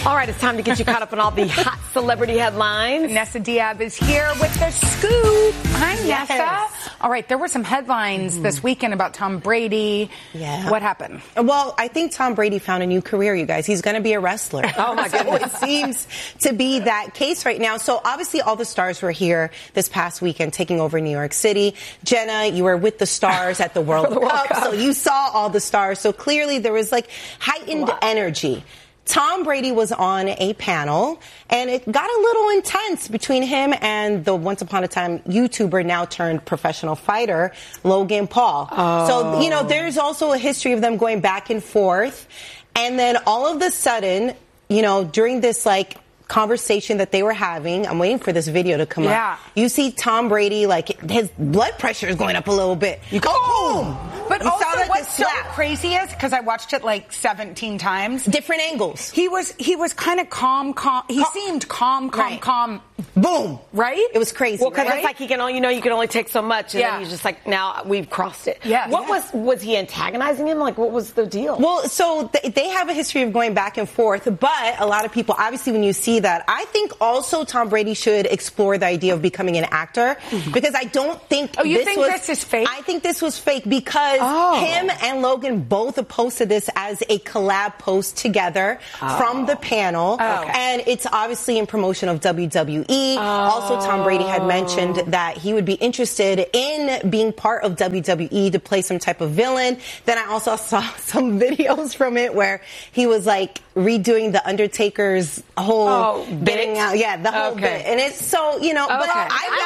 All right, it's time to get you caught up on all the hot celebrity headlines. Nessa Diab is here with the scoop. Hi, Yes. Nessa. All right, there were some headlines this weekend about Tom Brady. Yeah. What happened? Well, I think Tom Brady found a new career, you guys. He's going to be a wrestler. Oh, my goodness. So it seems to be that case right now. So obviously all the stars were here this past weekend taking over New York City. Jenna, you were with the stars at the World Cup, so you saw all the stars. So clearly there was like heightened energy. Tom Brady was on a panel, and it got a little intense between him and the once upon a time YouTuber, now turned professional fighter, Logan Paul. So, you know, there's also a history of them going back and forth. And then all of a sudden, you know, during this like conversation that they were having, I'm waiting for this video to come up. You see Tom Brady, like his blood pressure is going up a little bit. You go, boom! But You also saw that what's so slap. crazy is, because I watched it like 17 times. Different angles. He was kind of calm. He seemed calm. Boom. Right? It was crazy. Well, because right? it's like he can only, you know, you can only take so much, and Yeah. then he's just like, now we've crossed it. Yeah. What was he antagonizing him? Like, what was the deal? Well, so they have a history of going back and forth, but a lot of people, obviously, when you see that, I think also Tom Brady should explore the idea of becoming an actor, because I don't think this is fake? I think this was fake because him and Logan both posted this as a collab post together from the panel, and it's obviously in promotion of WWE. Also, Tom Brady had mentioned that he would be interested in being part of WWE to play some type of villain. Then I also saw some videos from it where he was like redoing the Undertaker's whole getting out, the whole bit, and it's so, you know. But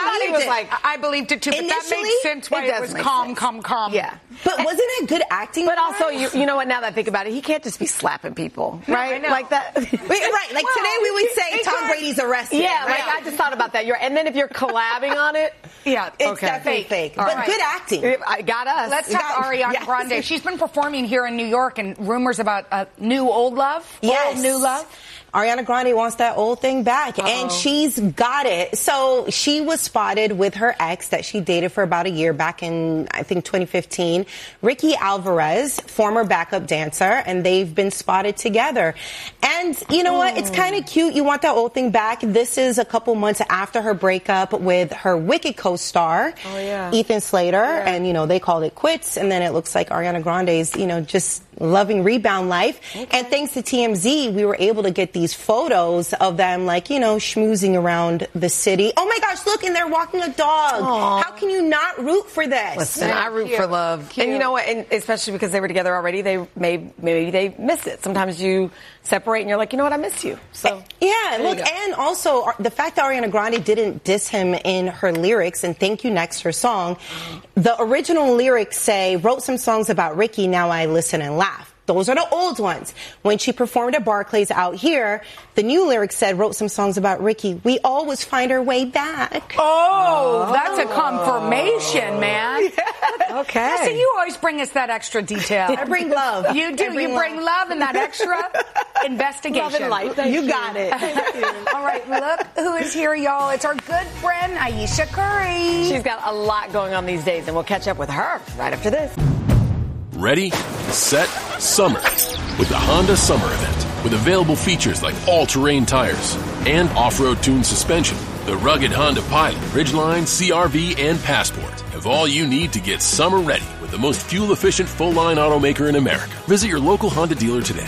I believed it too. But that makes sense why it was calm. Yeah, but wasn't it good acting? But also, you know what? Now that I think about it, he can't just be slapping people, right? Like that. Right. Like today, we would say Tom Brady's arrested. Yeah, like I just thought about that. And then if you're collabing on it, it's definitely fake. But good acting. I got us. Let's talk Ariana Grande. She's been performing here in New York, and rumors about new old love. Yes. Old new love. Ariana Grande wants that old thing back, and she's got it. So she was spotted with her ex that she dated for about a year back in, I think, 2015, Ricky Alvarez, former backup dancer, and they've been spotted together. And you know what? It's kind of cute. You want that old thing back. This is a couple months after her breakup with her Wicked co-star, Ethan Slater, and, you know, they called it quits, and then it looks like Ariana Grande's, you know, just loving rebound life. And thanks to TMZ, we were able to get these photos of them, like, you know, schmoozing around the city. Oh my gosh, look, and they're walking a dog. How can you not root for this? Listen, I root for love. Cute. And you know what? And especially because they were together already, maybe they miss it. Sometimes you separate and you're like, you know what, I miss you. So yeah, look, and also the fact that Ariana Grande didn't diss him in her lyrics, and Thank You Next, her song, the original lyrics say, wrote some songs about Ricky, now I listen and laugh. Those are the old ones. When she performed at Barclays out here, the new lyrics said, wrote some songs about Ricky. We always find our way back. That's a confirmation, man. Okay. So you always bring us that extra detail. I bring love. You do. You bring love and that extra investigation. Love and light. You got it. All right, look who is here, y'all. It's our good friend, Ayesha Curry. She's got a lot going on these days, and we'll catch up with her right after this. Ready, set, summer with the Honda Summer Event. With available features like all-terrain tires and off-road tuned suspension, the rugged Honda Pilot, Ridgeline, CR-V, and Passport have all you need to get summer ready with the most fuel-efficient full-line automaker in America. Visit your local Honda dealer today.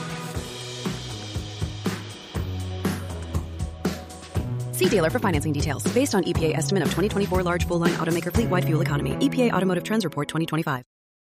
See dealer for financing details. Based on EPA estimate of 2024 large full-line automaker fleet-wide fuel economy. EPA Automotive Trends Report 2025.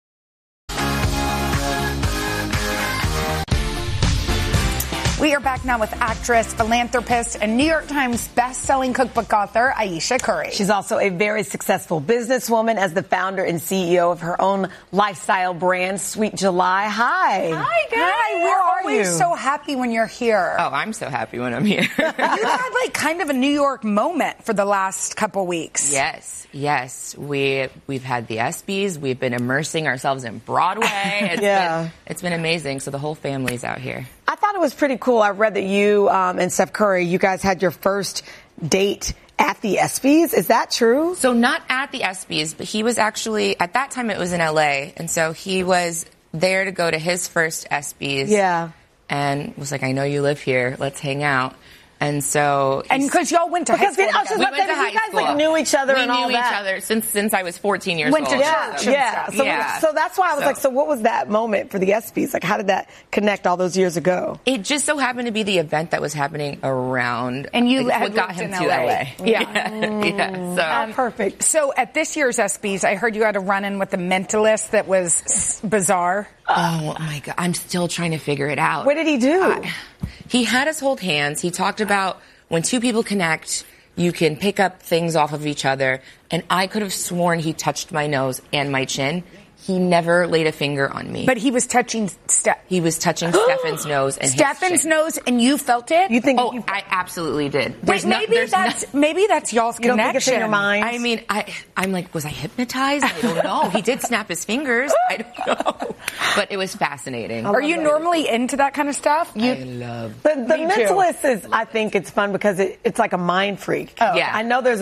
We are back now with actress, philanthropist, and New York Times best-selling cookbook author, Ayesha Curry. She's also a very successful businesswoman as the founder and CEO of her own lifestyle brand, Sweet July. Hi. Hi, guys. Hi, we're always so happy when you're here. Oh, I'm so happy when I'm here. You had like kind of a New York moment for the last couple weeks. Yes. We've had the ESPYs. We've been immersing ourselves in Broadway. It's been amazing. So the whole family's out here. I thought it was pretty cool. I read that you and Steph Curry, you guys had your first date at the ESPYs. Is that true? So not at the ESPYs, but he was actually, at that time it was in LA. And so he was there to go to his first ESPYs. Yeah. and was like, I know you live here. Let's hang out. And so, and because y'all went to high school, we went to high school. Like, knew each other and all that. We knew each other since I was 14 years old. Went to church. Yeah. So that's why I was like, so what was that moment for the ESPYs? Like, how did that connect all those years ago? It just so happened to be the event that was happening around. And you like, had what got him to LA. Yeah. So perfect. So at this year's ESPYs, I heard you had a run-in with the Mentalist that was bizarre. Oh my God! I'm still trying to figure it out. What did he do? He had us hold hands. He talked about when two people connect, you can pick up things off of each other. And I could have sworn he touched my nose and my chin. He never laid a finger on me. But he was touching He was touching Stefan's nose and Stefan's nose, and you felt it? You think? Oh, I absolutely did. Wait, maybe that's y'all's you connection. Don't think it's in your mind? I mean, I'm like, was I hypnotized? I don't know. He did snap his fingers. I don't know. But it was fascinating. Are you normally into that kind of stuff? I love the Mentalist is. I think it's fun because it's like a mind freak. Oh. Yeah. I know there's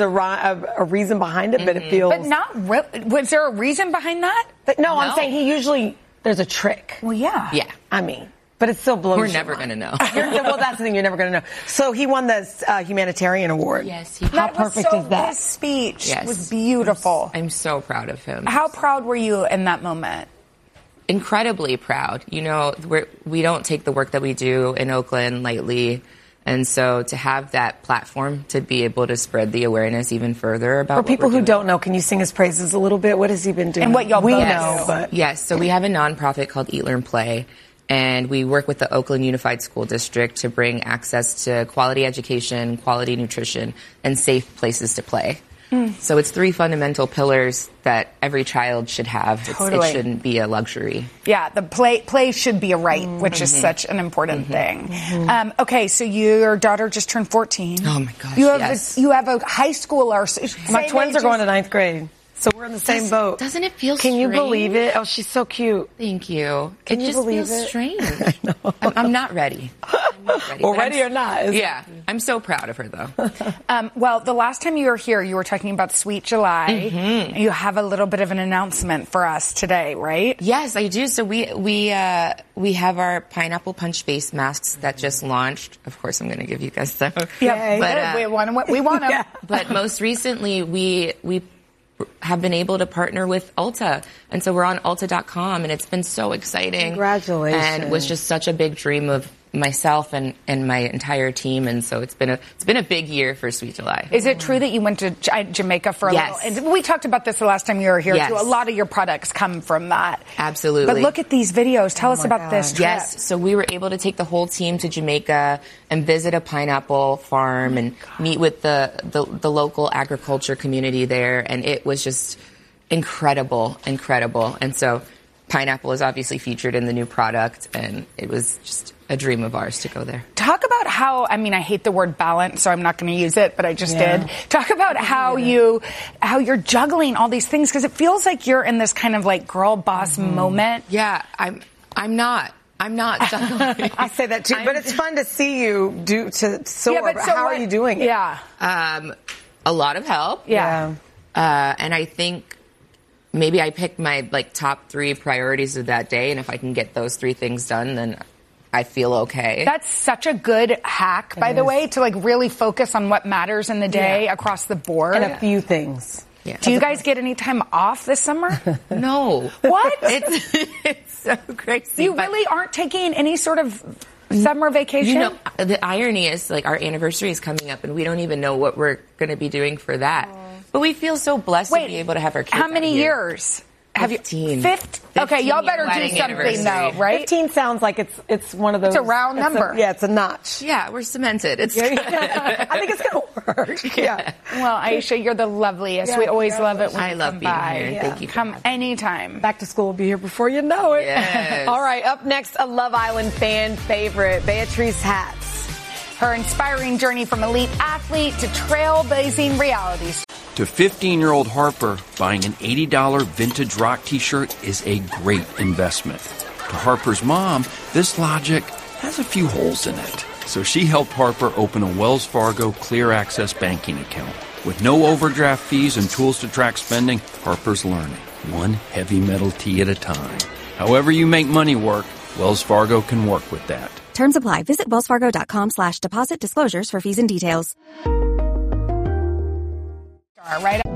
a reason behind it, but it feels. But not really. Was there a reason behind that? No, I'm saying there's a trick. Well, yeah. Yeah. I mean, but it still blows. We're never going to know. Well, that's the thing. You're never going to know. So he won the humanitarian award. Yes. How perfect is that? His speech Yes. was beautiful. I'm so proud of him. How proud were you in that moment? Incredibly proud. You know, we don't take the work that we do in Oakland lightly. And so to have that platform to be able to spread the awareness even further about For people who don't know, can you sing his praises a little bit? What has he been doing? And what y'all we both know, do. but Yes, so we have a nonprofit called Eat, Learn, Play, and we work with the Oakland Unified School District to bring access to quality education, quality nutrition, and safe places to play. So it's 3 fundamental pillars that every child should have. Totally. It shouldn't be a luxury. Yeah, the play should be a right, which is such an important thing. Okay, so your daughter just turned 14. Oh my gosh, You have a high schooler. my twins are going to 9th grade. So we're in the same boat. Doesn't it feel Can strange? you believe it? Oh, she's so cute. Thank you. Can it you just believe feels it? strange. I'm not ready. Well, ready or not. Yeah. I'm so proud of her, though. Well, the last time you were here, you were talking about Sweet July. You have a little bit of an announcement for us today, right? Yes, I do. So we have our pineapple punch face masks that just launched. Of course, I'm going to give you guys some. Yeah, but we want them. But most recently, we have been able to partner with Ulta. And so we're on Ulta.com, and it's been so exciting. Congratulations. And it was just such a big dream of myself and my entire team. And so it's been a big year for Sweet July. Is it true that you went to Jamaica for a little? And we talked about this the last time you were here, too. A lot of your products come from that. Absolutely. But look at these videos. Tell us about this trip. Yes. So we were able to take the whole team to Jamaica and visit a pineapple farm and meet with the local agriculture community there. And it was just incredible. And so pineapple is obviously featured in the new product, and it was just a dream of ours to go there. Talk about how, I hate the word balance, so I'm not going to use it, but I just did. Talk about how you're juggling all these things, because it feels like you're in this kind of like girl boss moment. Yeah, I'm not juggling. I say that too, but it's fun to see you soar. Yeah, but how are you doing it? Yeah. A lot of help. Yeah. And I think maybe I picked my top 3 priorities of that day, and if I can get those 3 things done, then I feel okay. That's such a good hack, by the way, to really focus on what matters in the day across the board. And a few things. Yeah. Do you guys get any time off this summer? No. What? It's so crazy. You really aren't taking any sort of summer vacation? You know, the irony is our anniversary is coming up, and we don't even know what we're going to be doing for that. But we feel so blessed to be able to have our kids how many out here. years? 15. 15? Okay, y'all better do something though, right? 15 sounds like it's one of those. It's a round number. It's a notch. Yeah, we're cemented. It's I think it's going to work. Yeah. Well, Aisha, you're the loveliest. We always love it when I you love come being by. here. Thank you. Come anytime. Back to school will be here before you know it. Yes. All right, up next, a Love Island fan favorite, Beatrice Hatz. Her inspiring journey from elite athlete to trailblazing reality. To 15-year-old Harper, buying an $80 vintage rock t-shirt is a great investment. To Harper's mom, this logic has a few holes in it. So she helped Harper open a Wells Fargo Clear Access banking account. With no overdraft fees and tools to track spending, Harper's learning, one heavy metal tee at a time. However you make money work, Wells Fargo can work with that. Terms apply. Visit wellsfargo.com/deposit disclosures for fees and details. Right.